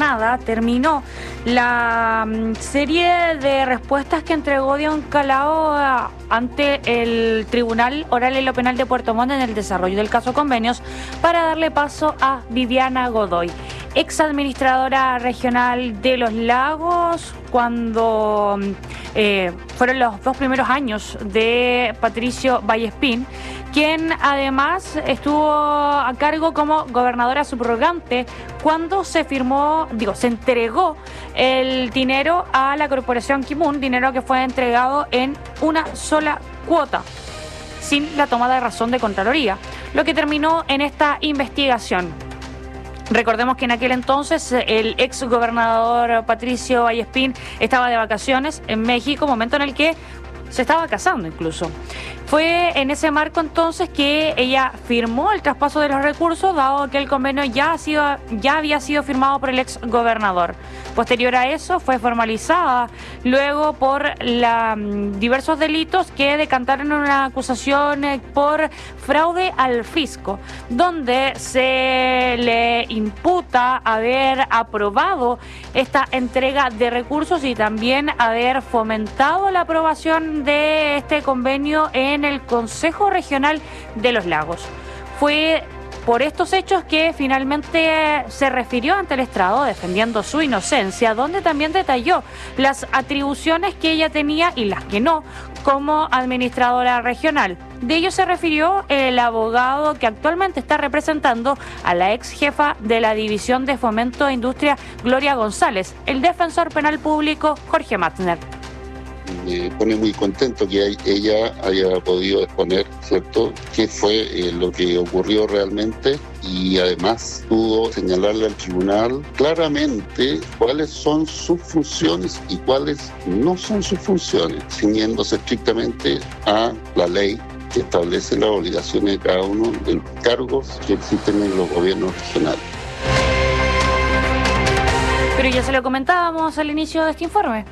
jornada terminó la serie de respuestas que entregó Diego Ancalao ante el Tribunal Oral en lo Penal de Puerto Montt en el desarrollo del caso Convenios, para darle paso a Viviana Godoy, ex administradora regional de Los Lagos, cuando fueron los 2 primeros años de Patricio Vallespín, quien además estuvo a cargo como gobernadora subrogante cuando se entregó el dinero a la corporación Kimun, dinero que fue entregado en una sola cuota, sin la toma de razón de Contraloría, lo que terminó en esta investigación. Recordemos que en aquel entonces el ex gobernador Patricio Vallespín estaba de vacaciones en México, momento en el que se estaba casando incluso. Fue en ese marco entonces que ella firmó el traspaso de los recursos, dado que el convenio ya había sido firmado por el ex gobernador. Posterior a eso fue formalizada luego por diversos delitos que decantaron en una acusación por fraude al fisco, donde se le imputa haber aprobado esta entrega de recursos y también haber fomentado la aprobación de este convenio en el Consejo Regional de Los Lagos. Fue por estos hechos que finalmente se refirió ante el estrado defendiendo su inocencia, donde también detalló las atribuciones que ella tenía y las que no como administradora regional. De ello se refirió el abogado que actualmente está representando a la ex jefa de la División de Fomento de Industria, Gloria González, el defensor penal público Jorge Matzner. Me pone muy contento que ella haya podido exponer, ¿cierto?, qué fue lo que ocurrió realmente, y además pudo señalarle al tribunal claramente cuáles son sus funciones y cuáles no son sus funciones, ciñéndose estrictamente a la ley que establece las obligaciones de cada uno de los cargos que existen en los gobiernos regionales. Pero ya se lo comentábamos al inicio de este informe.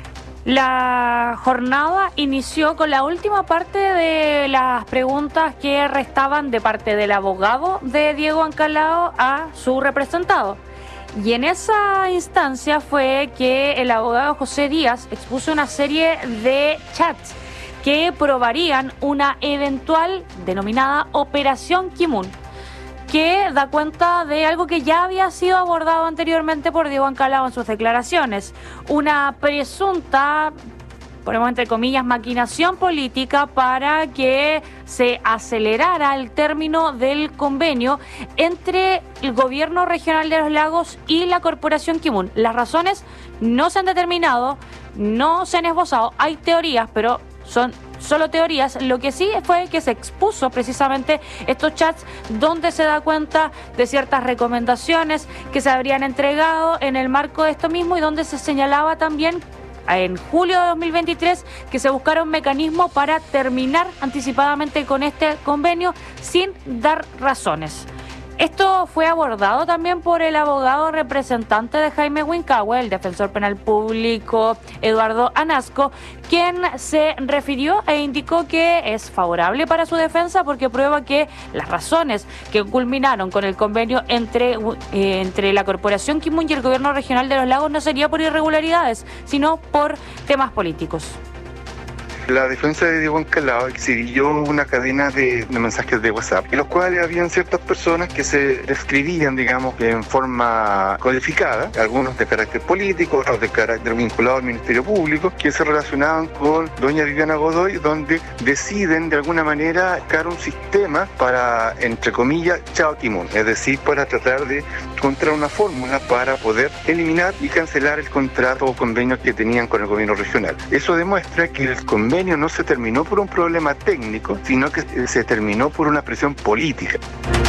La jornada inició con la última parte de las preguntas que restaban de parte del abogado de Diego Ancalao a su representado. Y en esa instancia fue que el abogado José Díaz expuso una serie de chats que probarían una eventual denominada Operación Kimun, que da cuenta de algo que ya había sido abordado anteriormente por Diego Ancalao en sus declaraciones, una presunta, ponemos entre comillas, maquinación política para que se acelerara el término del convenio entre el gobierno regional de Los Lagos y la corporación Kimun. Las razones no se han determinado, no se han esbozado, hay teorías, pero son solo teorías. Lo que sí fue que se expuso precisamente estos chats donde se da cuenta de ciertas recomendaciones que se habrían entregado en el marco de esto mismo, y donde se señalaba también en julio de 2023 que se buscara un mecanismo para terminar anticipadamente con este convenio sin dar razones. Esto fue abordado también por el abogado representante de Jaime Wincahue, el defensor penal público Eduardo Anasco, quien se refirió e indicó que es favorable para su defensa porque prueba que las razones que culminaron con el convenio entre la corporación Kimun y el gobierno regional de Los Lagos no sería por irregularidades, sino por temas políticos. La defensa de Diego Ancalao exhibió una cadena de mensajes de WhatsApp, en los cuales habían ciertas personas que se describían, digamos, en forma codificada, algunos de carácter político, otros de carácter vinculado al Ministerio Público, que se relacionaban con doña Viviana Godoy, donde deciden de alguna manera crear un sistema para, entre comillas, chao Kimun, es decir, para tratar de encontrar una fórmula para poder eliminar y cancelar el contrato o convenio que tenían con el gobierno regional. Eso demuestra que el convenio no se terminó por un problema técnico, sino que se terminó por una presión política.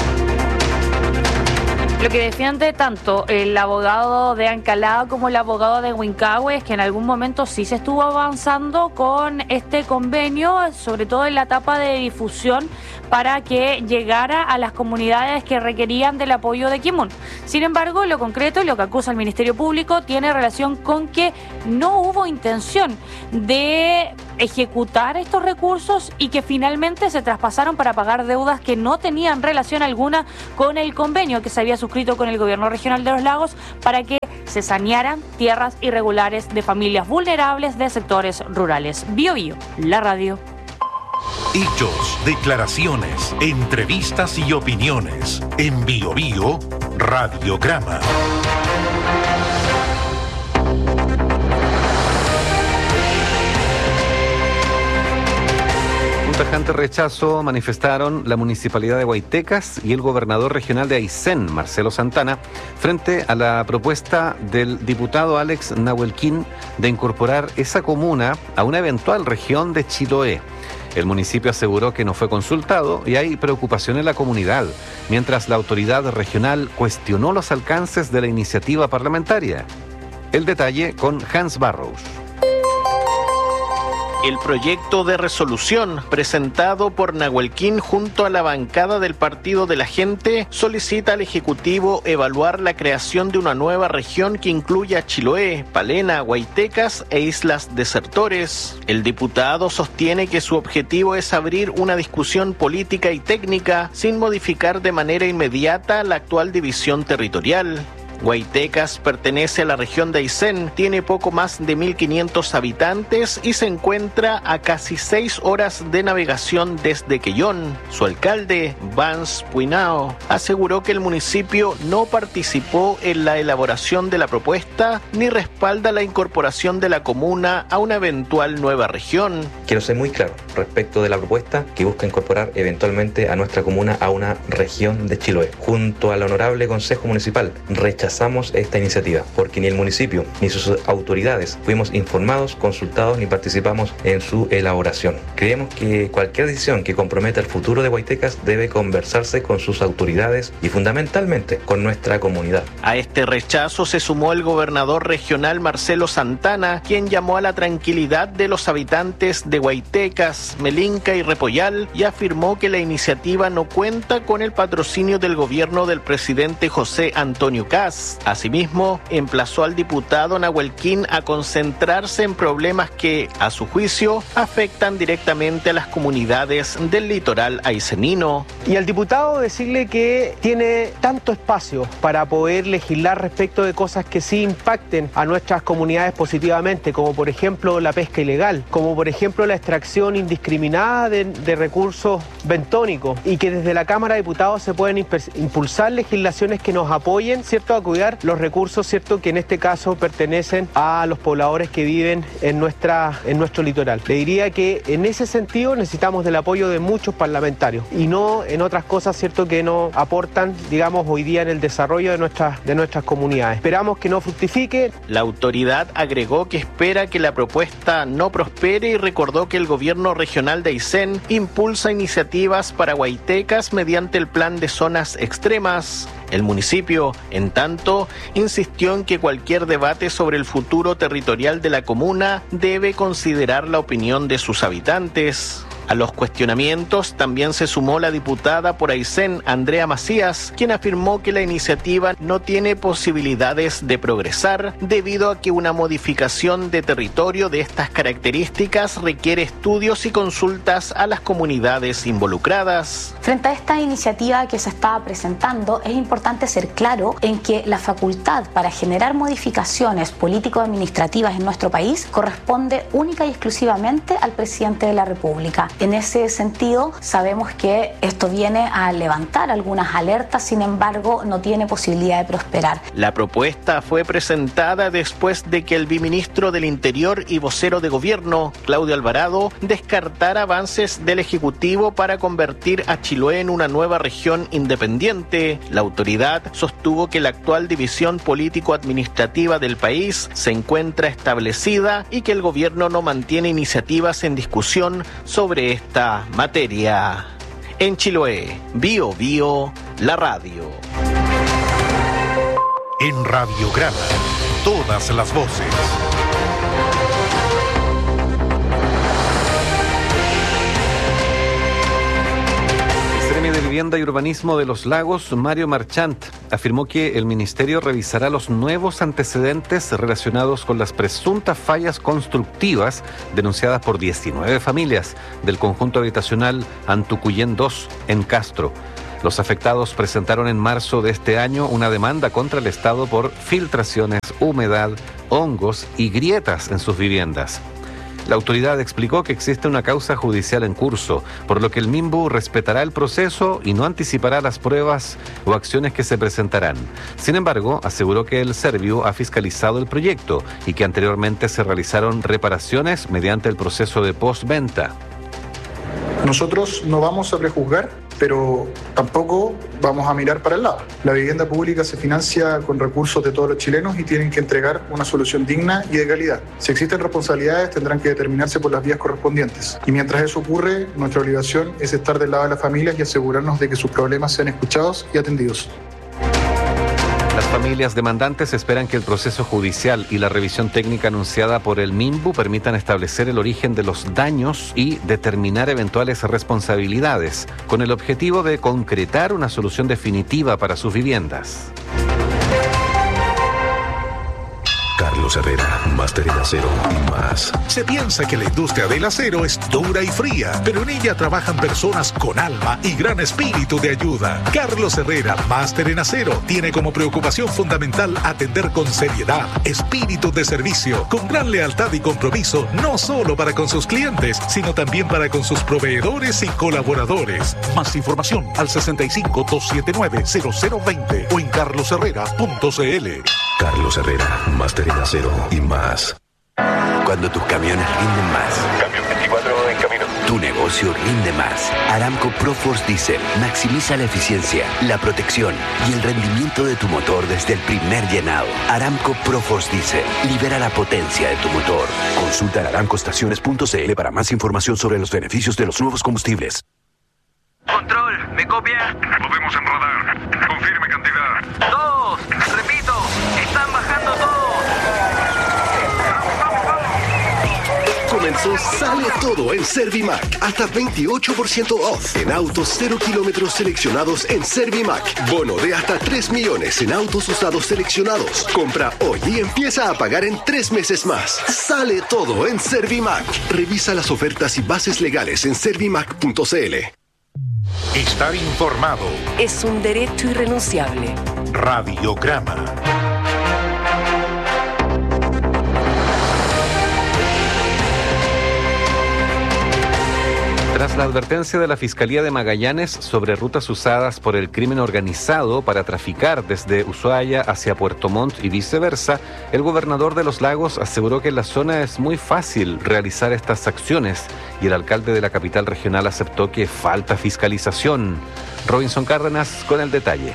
Lo que defiende tanto el abogado de Ancalao como el abogado de Wincahue es que en algún momento sí se estuvo avanzando con este convenio, sobre todo en la etapa de difusión, para que llegara a las comunidades que requerían del apoyo de Kimun. Sin embargo, lo concreto y lo que acusa el Ministerio Público tiene relación con que no hubo intención de ejecutar estos recursos y que finalmente se traspasaron para pagar deudas que no tenían relación alguna con el convenio que se había suscrito con el gobierno regional de Los Lagos para que se sanearan tierras irregulares de familias vulnerables de sectores rurales. Bio Bio, la radio. Hechos, declaraciones, entrevistas y opiniones. En Bio Bio, Radiograma. Un tajante rechazo manifestaron la Municipalidad de Guaitecas y el gobernador regional de Aysén, Marcelo Santana, frente a la propuesta del diputado Alex Nahuelquín de incorporar esa comuna a una eventual región de Chiloé. El municipio aseguró que no fue consultado y hay preocupación en la comunidad, mientras la autoridad regional cuestionó los alcances de la iniciativa parlamentaria. El detalle con Hans Barrows. El proyecto de resolución presentado por Nahuelquín junto a la bancada del Partido de la Gente solicita al Ejecutivo evaluar la creación de una nueva región que incluya Chiloé, Palena, Guaitecas e Islas Desertores. El diputado sostiene que su objetivo es abrir una discusión política y técnica sin modificar de manera inmediata la actual división territorial. Guaitecas pertenece a la región de Aysén, tiene poco más de 1.500 habitantes y se encuentra a casi 6 horas de navegación desde Quellón. Su alcalde, Vance Puinao, aseguró que el municipio no participó en la elaboración de la propuesta ni respalda la incorporación de la comuna a una eventual nueva región. Quiero ser muy claro respecto de la propuesta que busca incorporar eventualmente a nuestra comuna a una región de Chiloé. Junto al Honorable Consejo Municipal, rechazamos esta iniciativa, porque ni el municipio ni sus autoridades fuimos informados, consultados ni participamos en su elaboración. Creemos que cualquier decisión que comprometa el futuro de Guaitecas debe conversarse con sus autoridades y fundamentalmente con nuestra comunidad. A este rechazo se sumó el gobernador regional Marcelo Santana, quien llamó a la tranquilidad de los habitantes de Guaitecas, Melinca y Repollal y afirmó que la iniciativa no cuenta con el patrocinio del gobierno del presidente José Antonio Kast. Asimismo, emplazó al diputado Nahuelquín a concentrarse en problemas que, a su juicio, afectan directamente a las comunidades del litoral aysenino. Y al diputado decirle que tiene tanto espacio para poder legislar respecto de cosas que sí impacten a nuestras comunidades positivamente, como por ejemplo la pesca ilegal, como por ejemplo la extracción indiscriminada de recursos bentónicos, y que desde la Cámara de Diputados se pueden impulsar legislaciones que nos apoyen, ¿cierto?, a cuidar los recursos, ¿cierto?, que en este caso pertenecen a los pobladores que viven en nuestro litoral. Le diría que en ese sentido necesitamos del apoyo de muchos parlamentarios y no en otras cosas, ¿cierto?, que no aportan, digamos, hoy día en el desarrollo de nuestras comunidades. Esperamos que no fructifique. La autoridad agregó que espera que la propuesta no prospere y recordó que el gobierno regional de Aysén impulsa iniciativas para Guaitecas mediante el plan de zonas extremas. El municipio, en tanto, insistió en que cualquier debate sobre el futuro territorial de la comuna debe considerar la opinión de sus habitantes. A los cuestionamientos también se sumó la diputada por Aysén, Andrea Macías, quien afirmó que la iniciativa no tiene posibilidades de progresar debido a que una modificación de territorio de estas características requiere estudios y consultas a las comunidades involucradas. Frente a esta iniciativa que se está presentando, es importante ser claro en que la facultad para generar modificaciones político-administrativas en nuestro país corresponde única y exclusivamente al presidente de la República. En ese sentido, sabemos que esto viene a levantar algunas alertas, sin embargo, no tiene posibilidad de prosperar. La propuesta fue presentada después de que el viceministro del Interior y vocero de gobierno, Claudio Alvarado, descartara avances del Ejecutivo para convertir a Chiloé en una nueva región independiente. La autoridad sostuvo que la actual división político-administrativa del país se encuentra establecida y que el gobierno no mantiene iniciativas en discusión sobre esta materia. En Chiloé, Bio Bio, la radio. En Radiograma, todas las voces. De Vivienda y Urbanismo de Los Lagos, Mario Marchant, afirmó que el ministerio revisará los nuevos antecedentes relacionados con las presuntas fallas constructivas denunciadas por 19 familias del conjunto habitacional Antucuyén 2 en Castro. Los afectados presentaron en marzo de este año una demanda contra el Estado por filtraciones, humedad, hongos y grietas en sus viviendas. La autoridad explicó que existe una causa judicial en curso, por lo que el MIMBU respetará el proceso y no anticipará las pruebas o acciones que se presentarán. Sin embargo, aseguró que el Serviu ha fiscalizado el proyecto y que anteriormente se realizaron reparaciones mediante el proceso de postventa. Nosotros no vamos a prejuzgar, pero tampoco vamos a mirar para el lado. La vivienda pública se financia con recursos de todos los chilenos y tienen que entregar una solución digna y de calidad. Si existen responsabilidades, tendrán que determinarse por las vías correspondientes. Y mientras eso ocurre, nuestra obligación es estar del lado de las familias y asegurarnos de que sus problemas sean escuchados y atendidos. Las familias demandantes esperan que el proceso judicial y la revisión técnica anunciada por el MIMBU permitan establecer el origen de los daños y determinar eventuales responsabilidades, con el objetivo de concretar una solución definitiva para sus viviendas. Carlos Herrera, máster en acero y más. Se piensa que la industria del acero es dura y fría, pero en ella trabajan personas con alma y gran espíritu de ayuda. Carlos Herrera, máster en acero, tiene como preocupación fundamental atender con seriedad, espíritu de servicio, con gran lealtad y compromiso, no solo para con sus clientes, sino también para con sus proveedores y colaboradores. Más información al 65-279-0020 o en carlosherrera.cl. Carlos Herrera, máster en acero y más. Cuando tus camiones rinden más. Camión 24 en camino. Tu negocio rinde más. Aramco ProForce Diesel maximiza la eficiencia, la protección y el rendimiento de tu motor desde el primer llenado. Aramco ProForce Diesel libera la potencia de tu motor. Consulta en aramcoestaciones.cl para más información sobre los beneficios de los nuevos combustibles. Control, ¿me copia? Lo vemos en radar. Confirme cantidad. 2, repito, están bajando todos. Comenzó Sale Todo en Servimac. Hasta 28% off en autos 0 kilómetros seleccionados en Servimac. Bono de hasta 3 millones en autos usados seleccionados. Compra hoy y empieza a pagar en 3 meses más. Sale Todo en Servimac. Revisa las ofertas y bases legales en servimac.cl. Estar informado es un derecho irrenunciable. Radiograma. Tras la advertencia de la Fiscalía de Magallanes sobre rutas usadas por el crimen organizado para traficar desde Ushuaia hacia Puerto Montt y viceversa, el gobernador de Los Lagos aseguró que en la zona es muy fácil realizar estas acciones y el alcalde de la capital regional aceptó que falta fiscalización. Robinson Cárdenas con el detalle.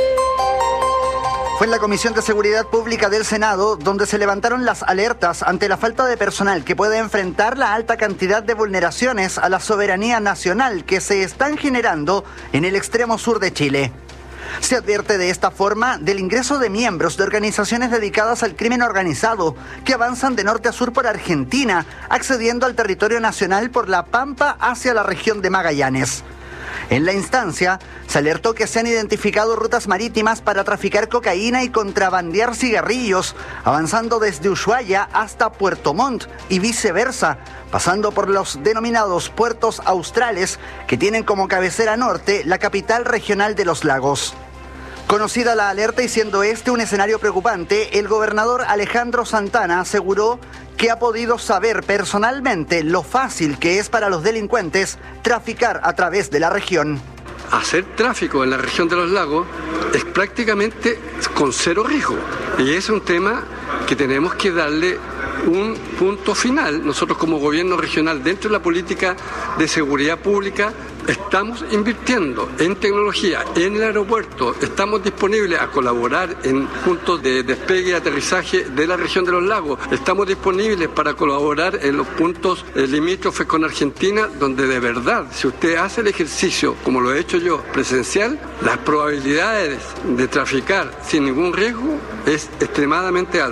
Fue en la Comisión de Seguridad Pública del Senado donde se levantaron las alertas ante la falta de personal que puede enfrentar la alta cantidad de vulneraciones a la soberanía nacional que se están generando en el extremo sur de Chile. Se advierte de esta forma del ingreso de miembros de organizaciones dedicadas al crimen organizado que avanzan de norte a sur por Argentina, accediendo al territorio nacional por la Pampa hacia la región de Magallanes. En la instancia, se alertó que se han identificado rutas marítimas para traficar cocaína y contrabandear cigarrillos, avanzando desde Ushuaia hasta Puerto Montt y viceversa, pasando por los denominados puertos australes que tienen como cabecera norte la capital regional de Los Lagos. Conocida la alerta y siendo este un escenario preocupante, el gobernador Alejandro Santana aseguró que ha podido saber personalmente lo fácil que es para los delincuentes traficar a través de la región. Hacer tráfico en la región de Los Lagos es prácticamente con cero riesgo. Y es un tema que tenemos que darle un punto final. Nosotros como gobierno regional, dentro de la política de seguridad pública, estamos invirtiendo en tecnología, en el aeropuerto, estamos disponibles a colaborar en puntos de despegue y aterrizaje de la región de Los Lagos, estamos disponibles para colaborar en los puntos limítrofes con Argentina, donde de verdad, si usted hace el ejercicio, como lo he hecho yo, presencial, las probabilidades de traficar sin ningún riesgo es extremadamente alta.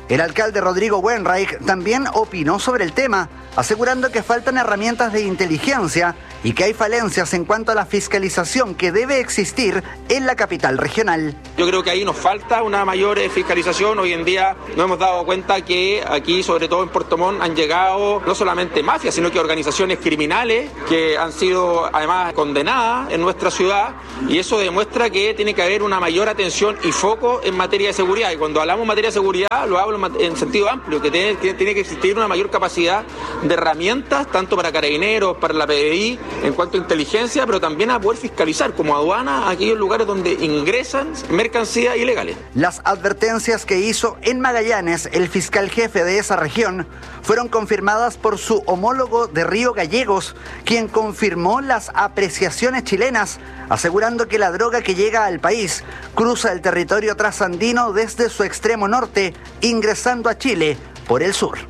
El alcalde Rodrigo Wenreich también opinó sobre el tema, asegurando que faltan herramientas de inteligencia y que hay falencias en cuanto a la fiscalización que debe existir en la capital regional. Yo creo que ahí nos falta una mayor fiscalización. Hoy en día nos hemos dado cuenta que aquí, sobre todo en Puerto Montt, han llegado no solamente mafias, sino que organizaciones criminales que han sido además condenadas en nuestra ciudad, y eso demuestra que tiene que haber una mayor atención y foco en materia de seguridad. Y cuando hablamos en materia de seguridad, lo hablo en sentido amplio, que tiene que existir una mayor capacidad de herramientas, tanto para carabineros, para la PDI, en cuanto a inteligencia, pero también a poder fiscalizar como aduana aquellos lugares donde ingresan mercancías ilegales. Las advertencias que hizo en Magallanes el fiscal jefe de esa región fueron confirmadas por su homólogo de Río Gallegos, quien confirmó las apreciaciones chilenas, asegurando que la droga que llega al país cruza el territorio trasandino desde su extremo norte, ingresando a Chile por el sur.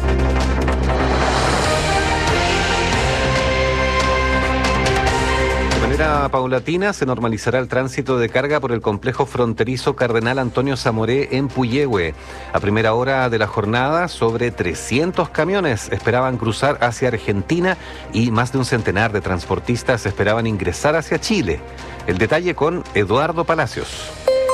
De manera paulatina se normalizará el tránsito de carga por el complejo fronterizo Cardenal Antonio Zamoré en Puyehue. A primera hora de la jornada, sobre 300 camiones esperaban cruzar hacia Argentina y más de un centenar de transportistas esperaban ingresar hacia Chile. El detalle con Eduardo Palacios.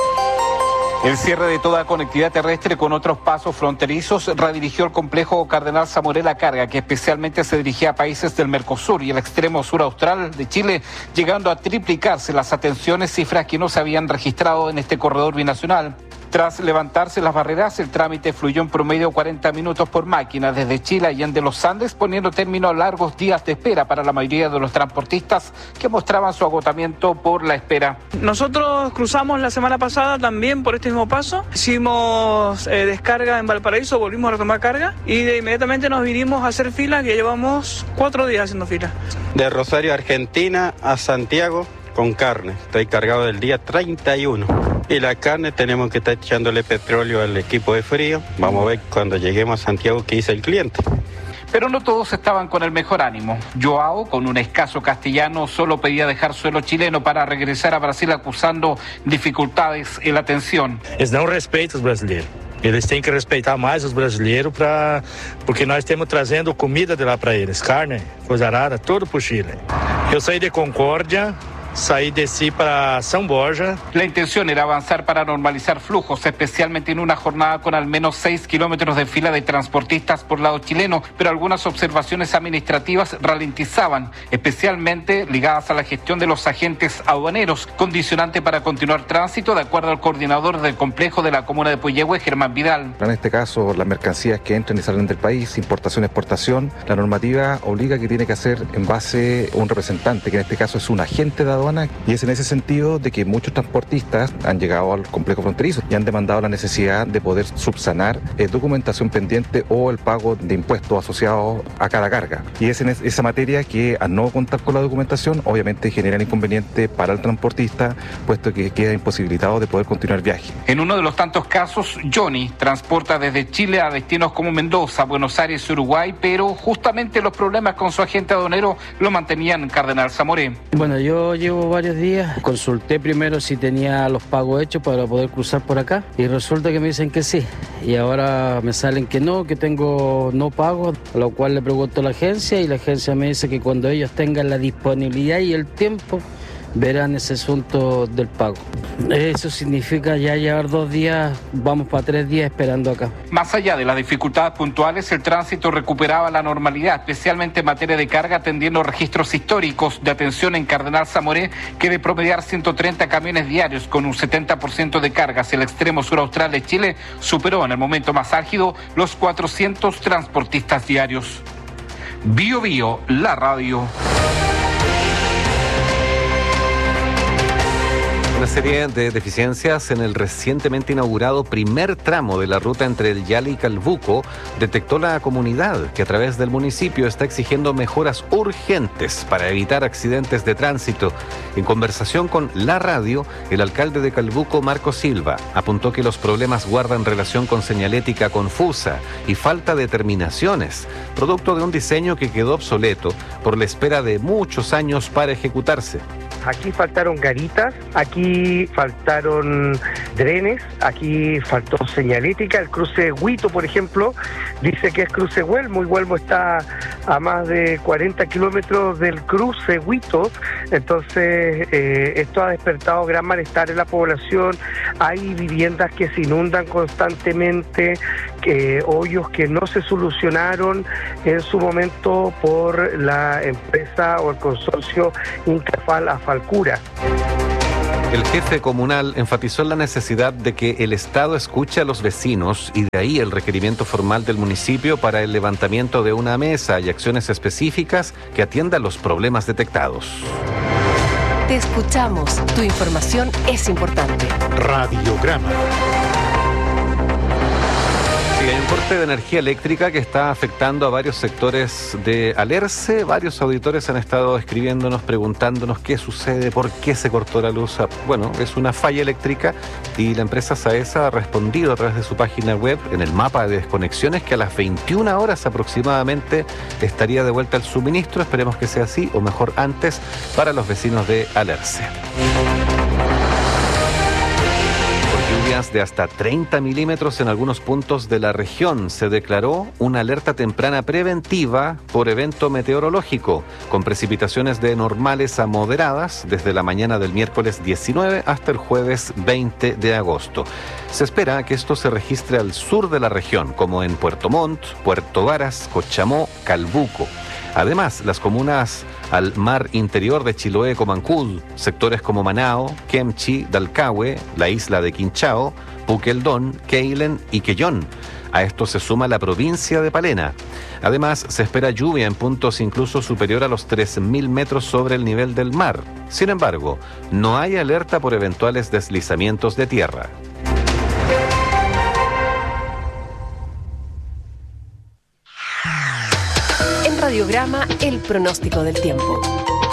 El cierre de toda conectividad terrestre con otros pasos fronterizos redirigió el complejo Cardenal Zamoré la carga, que especialmente se dirigía a países del Mercosur y el extremo sur austral de Chile, llegando a triplicarse las atenciones, cifras que no se habían registrado en este corredor binacional. Tras levantarse las barreras, el trámite fluyó en promedio 40 minutos por máquina desde Chile a Allende los Andes, poniendo término a largos días de espera para la mayoría de los transportistas que mostraban su agotamiento por la espera. Nosotros cruzamos la semana pasada también por este mismo paso, hicimos descarga en Valparaíso, volvimos a retomar carga y de inmediatamente nos vinimos a hacer fila, que llevamos 4 días haciendo fila. De Rosario, Argentina a Santiago con carne, estoy cargado del día 31. Y la carne tenemos que estar echándole petróleo al equipo de frío. Vamos a ver cuando lleguemos a Santiago qué dice el cliente. Pero no todos estaban con el mejor ánimo. Joao, con un escaso castellano, solo pedía dejar suelo chileno para regresar a Brasil, acusando dificultades en la atención. Eles não respeitam os brasileiros. Eles têm que respeitar mais os brasileiros porque nós estamos trazendo comida de lá para eles, carne, coisa rara, tudo para o Chile. Eu saí de Concórdia, descí para San Borja. La intención era avanzar para normalizar flujos, especialmente en una jornada con al menos 6 kilómetros de fila de transportistas por lado chileno, pero algunas observaciones administrativas ralentizaban, especialmente ligadas a la gestión de los agentes aduaneros, condicionante para continuar tránsito, de acuerdo al coordinador del complejo de la comuna de Puyehue, Germán Vidal. En este caso, las mercancías que entran y salen del país, importación, exportación, la normativa obliga que tiene que hacer en base a un representante, que en este caso es un agente de aduana, y es en ese sentido de que muchos transportistas han llegado al complejo fronterizo y han demandado la necesidad de poder subsanar documentación pendiente o el pago de impuestos asociados a cada carga. Y es en esa materia que, al no contar con la documentación, obviamente genera inconveniente para el transportista, puesto que queda imposibilitado de poder continuar el viaje. En uno de los tantos casos, Johnny transporta desde Chile a destinos como Mendoza, Buenos Aires, Uruguay, pero justamente los problemas con su agente aduanero lo mantenían en Cardenal Zamoré. Bueno, yo llevo varios días, consulté primero si tenía los pagos hechos para poder cruzar por acá y resulta que me dicen que sí y ahora me salen que no, que tengo no pago, a lo cual le pregunto a la agencia y la agencia me dice que cuando ellos tengan la disponibilidad y el tiempo verán ese asunto del pago. Eso significa ya llevar 2 días, vamos para 3 días esperando acá. Más allá de las dificultades puntuales, el tránsito recuperaba la normalidad, especialmente en materia de carga, atendiendo registros históricos de atención en Cardenal Zamoré, que de promediar 130 camiones diarios con un 70% de cargas, el extremo sur austral de Chile superó en el momento más álgido los 400 transportistas diarios. Bio Bio, la radio. Una serie de deficiencias en el recientemente inaugurado primer tramo de la ruta entre el Yali y Calbuco detectó la comunidad, que a través del municipio está exigiendo mejoras urgentes para evitar accidentes de tránsito. En conversación con La Radio, el alcalde de Calbuco, Marco Silva, apuntó que los problemas guardan relación con señalética confusa y falta de terminaciones, producto de un diseño que quedó obsoleto por la espera de muchos años para ejecutarse. Aquí faltaron garitas, aquí faltaron drenes, aquí faltó señalética. El cruce Huito, por ejemplo, dice que es cruce Huelmo, y Huelmo está a más de 40 kilómetros del cruce Huito. Entonces esto ha despertado gran malestar en la población. Hay viviendas que se inundan constantemente, hoyos que no se solucionaron en su momento por la empresa o el consorcio Incafal Afalcura. El jefe comunal enfatizó en la necesidad de que el Estado escuche a los vecinos, y de ahí el requerimiento formal del municipio para el levantamiento de una mesa y acciones específicas que atiendan los problemas detectados. Te escuchamos. Tu información es importante. Radiograma. Sí, hay un corte de energía eléctrica que está afectando a varios sectores de Alerce. Varios auditores han estado escribiéndonos, preguntándonos qué sucede, por qué se cortó la luz. Bueno, es una falla eléctrica y la empresa Saesa ha respondido a través de su página web en el mapa de desconexiones que a las 21 horas aproximadamente estaría de vuelta el suministro. Esperemos que sea así, o mejor antes, para los vecinos de Alerce. De hasta 30 milímetros en algunos puntos de la región. Se declaró una alerta temprana preventiva por evento meteorológico, con precipitaciones de normales a moderadas desde la mañana del miércoles 19 hasta el jueves 20 de agosto. Se espera que esto se registre al sur de la región, como en Puerto Montt, Puerto Varas, Cochamó, Calbuco. Además, las comunas al mar interior de Chiloé, Comancún, sectores como Manao, Kemchi, Dalcahue, la isla de Quinchao, Puqueldón, Keilen y Quellón. A esto se suma la provincia de Palena. Además, se espera lluvia en puntos incluso superior a los 3.000 metros sobre el nivel del mar. Sin embargo, no hay alerta por eventuales deslizamientos de tierra. Radiograma, el pronóstico del tiempo.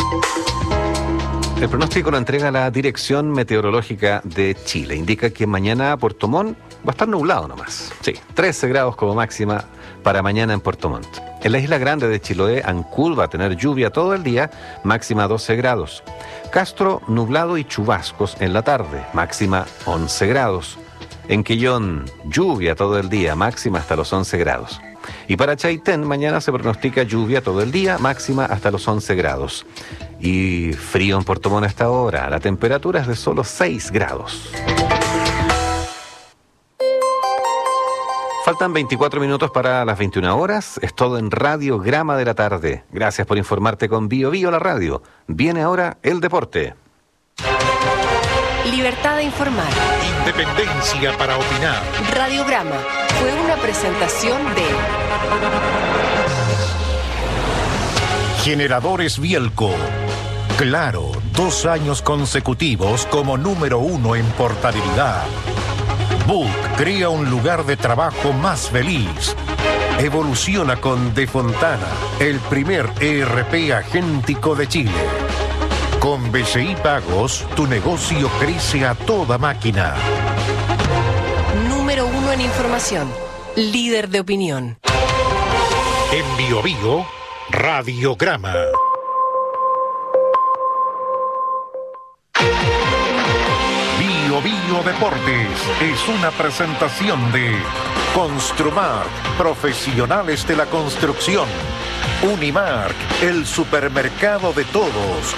El pronóstico lo entrega la Dirección Meteorológica de Chile. Indica que mañana Puerto Montt va a estar nublado nomás. Sí, 13 grados como máxima para mañana en Puerto Montt. En la isla grande de Chiloé, Ancud va a tener lluvia todo el día, máxima 12 grados. Castro, nublado y chubascos en la tarde, máxima 11 grados. En Quellón, lluvia todo el día, máxima hasta los 11 grados. Y para Chaitén, mañana se pronostica lluvia todo el día, máxima hasta los 11 grados. Y frío en Puerto Montt a esta hora, la temperatura es de solo 6 grados. Faltan 24 minutos para las 21 horas, es todo en Radiograma de la tarde. Gracias por informarte con Bio Bio la radio. Viene ahora el deporte. Libertad de informar. Independencia para opinar. Radiograma fue una presentación de Generadores Bielco. Claro, 2 años consecutivos como número 1 en portabilidad. Book crea un lugar de trabajo más feliz. Evoluciona con De Fontana, el primer ERP agéntico de Chile. Con BCI Pagos, tu negocio crece a toda máquina. Número 1 en información, líder de opinión. En Bio Bio, Radiograma. Bio Bio Deportes es una presentación de Construmar, profesionales de la construcción. Unimark, el supermercado de todos.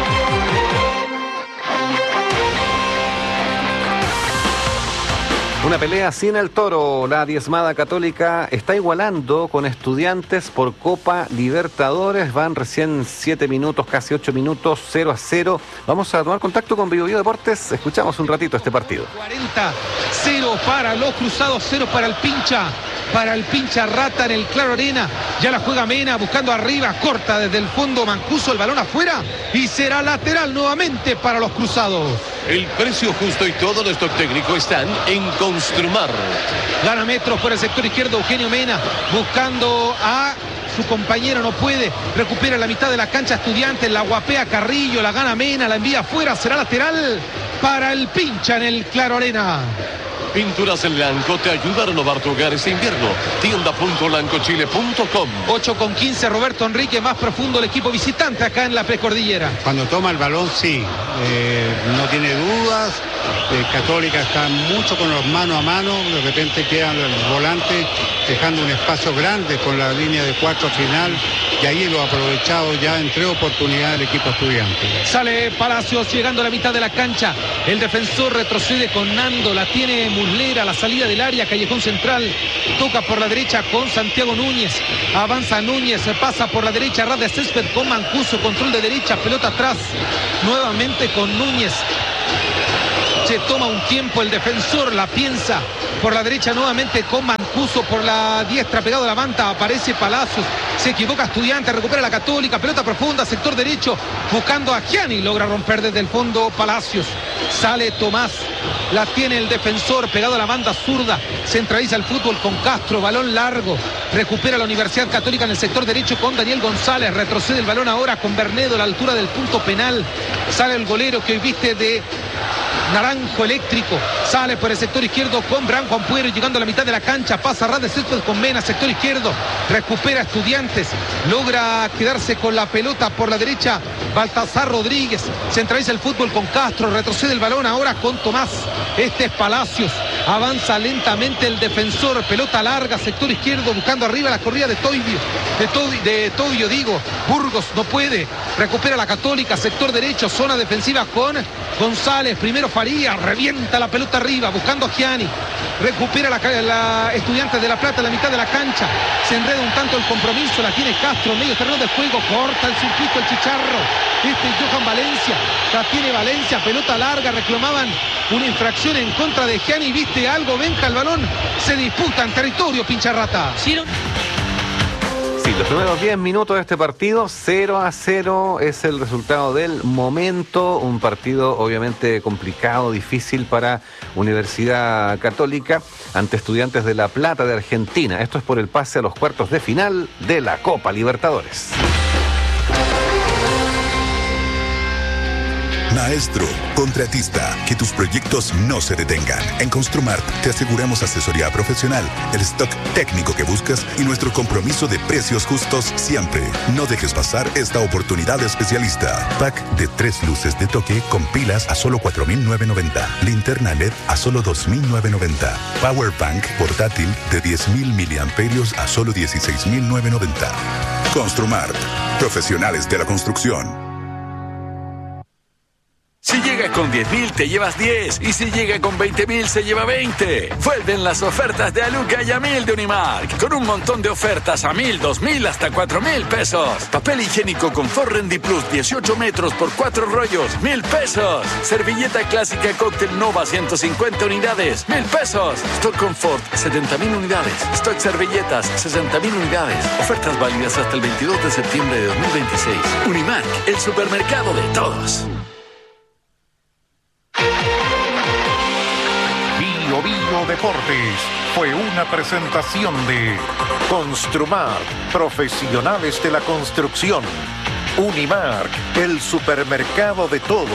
Una pelea sin el toro. La diezmada Católica está igualando con Estudiantes por Copa Libertadores. Van recién 7 minutos, casi 8 minutos, 0-0. Vamos a tomar contacto con Bio Bio Deportes. Escuchamos un ratito este partido. 40-0 para los Cruzados, 0 para el Pincha. Para el Pincha Rata en el Claro Arena. Ya la juega Mena buscando arriba. Corta desde el fondo Mancuso. El balón afuera. Y será lateral nuevamente para los Cruzados. El precio justo y todo nuestro técnico están en Construmar. Gana metros por el sector izquierdo Eugenio Mena. Buscando a su compañero. No puede. Recupera la mitad de la cancha Estudiantes. La guapea Carrillo. La gana Mena. La envía afuera. Será lateral para el Pincha en el Claro Arena. Pinturas Blanco te ayuda a renovar tu hogar este invierno. Tienda.lancochile.com. 8:15, Roberto Enrique, más profundo el equipo visitante acá en la precordillera. Cuando toma el balón, sí, no tiene dudas. Católica está mucho con los mano a mano, de repente quedan los volantes dejando un espacio grande con la línea de 4 final, y ahí lo ha aprovechado ya en 3 oportunidades el equipo estudiante. Sale Palacios llegando a la mitad de la cancha, el defensor retrocede con Nando, la tiene Muslera, la salida del área, callejón central, toca por la derecha con Santiago Núñez, avanza Núñez, pasa por la derecha, ras de césped con Mancuso, control de derecha, pelota atrás, nuevamente con Núñez. Se toma un tiempo el defensor, la piensa por la derecha nuevamente con Mancuso, por la diestra pegado a la manta, aparece Palacios, se equivoca Estudiante, recupera la Católica, pelota profunda, sector derecho, buscando a Gianni, logra romper desde el fondo Palacios, sale Tomás, la tiene el defensor, pegado a la banda zurda, centraliza el fútbol con Castro, balón largo, recupera la Universidad Católica en el sector derecho con Daniel González, retrocede el balón ahora con Bernedo a la altura del punto penal, sale el golero que hoy viste de naranjo eléctrico, sale por el sector izquierdo con Branco Ampuero, llegando a la mitad de la cancha, pasa a ras de césped con Mena, sector izquierdo, recupera Estudiantes, logra quedarse con la pelota por la derecha Baltasar Rodríguez, centraliza el fútbol con Castro, retrocede el balón ahora con Tomás, este es Palacios, avanza lentamente el defensor, pelota larga, sector izquierdo, buscando arriba la corrida de Tobio, Burgos no puede, recupera la Católica, sector derecho, zona defensiva con González, primero Faría, revienta la pelota arriba, buscando a Gianni, recupera la Estudiantes de La Plata en la mitad de la cancha, se enreda un tanto el compromiso, la tiene Castro, medio terreno del juego, corta el circuito el Chicharro, este es Johan Valencia, la tiene Valencia, pelota larga, reclamaban una infracción en contra de Gianni, ¿viste algo, Benja? El balón se disputa en territorio Pincharrata. Sí, los primeros 10 minutos de este partido, 0-0 es el resultado del momento, un partido obviamente complicado, difícil para Universidad Católica ante Estudiantes de La Plata de Argentina. Esto es por el pase a los cuartos de final de la Copa Libertadores. Maestro, contratista, que tus proyectos no se detengan. En Construmart te aseguramos asesoría profesional, el stock técnico que buscas y nuestro compromiso de precios justos siempre. No dejes pasar esta oportunidad especialista. Pack de 3 luces de toque con pilas a solo 4.990. Linterna LED a solo 2.990. Power Bank portátil de 10.000 miliamperios a solo 16.990. Construmart, profesionales de la construcción. Si llega con 10.000 te llevas 10 y si llega con 20.000 se lleva 20. Vuelven las ofertas de Aluca y a 1.000 de Unimark, con un montón de ofertas a 1.000, 2.000 hasta 4.000 pesos. Papel higiénico Confort Rendi Plus 18 metros por 4 rollos, 1.000 pesos. Servilleta clásica Cóctel Nova 150 unidades, 1.000 pesos. Stock Confort 70.000 unidades. Stock servilletas 60.000 unidades. Ofertas válidas hasta el 22 de septiembre de 2026. Unimark, el supermercado de todos. Bio Deportes fue una presentación de Construmart, profesionales de la construcción. Unimark, el supermercado de todos.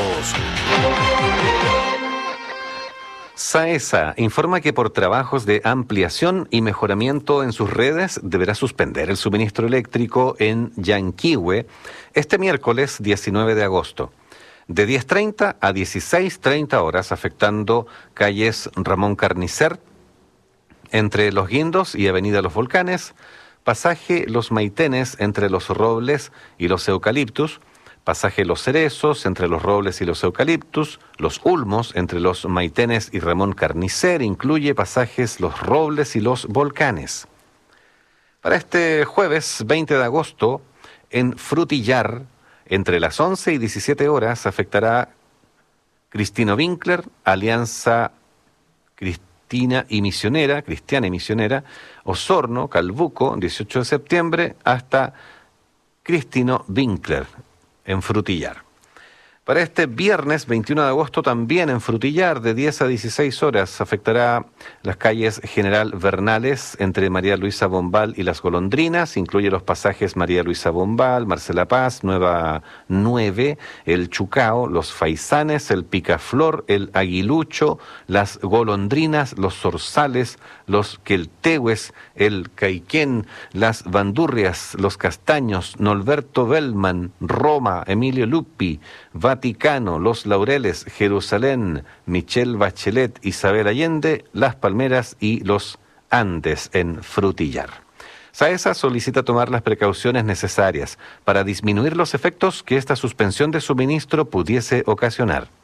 SAESA informa que por trabajos de ampliación y mejoramiento en sus redes deberá suspender el suministro eléctrico en Yanquihue este miércoles 19 de agosto. De 10:30 a 16:30 horas, afectando calles Ramón Carnicer, entre Los Guindos y Avenida Los Volcanes, pasaje Los Maitenes entre Los Robles y Los Eucaliptus, pasaje Los Cerezos entre Los Robles y Los Eucaliptus, Los Ulmos entre Los Maitenes y Ramón Carnicer, incluye pasajes Los Robles y Los Volcanes. Para este jueves 20 de agosto, en Frutillar, entre las 11 y 17 horas, afectará Cristino Winkler, Alianza Cristiana y Misionera, Osorno, Calbuco, 18 de septiembre, hasta Cristino Winkler, en Frutillar. Para este viernes 21 de agosto también en Frutillar de 10 a 16 horas afectará las calles General Bernales entre María Luisa Bombal y Las Golondrinas, incluye los pasajes María Luisa Bombal, Marcela Paz, Nueva 9, el Chucao, los Faisanes, el Picaflor, el Aguilucho, Las Golondrinas, los Zorzales, los Queltehues, el Caiquén, las Bandurrias, los Castaños, Norberto Bellman, Roma, Emilio Lupi, Vaticano, Los Laureles, Jerusalén, Michelle Bachelet, Isabel Allende, Las Palmeras y Los Andes en Frutillar. SAESA solicita tomar las precauciones necesarias para disminuir los efectos que esta suspensión de suministro pudiese ocasionar.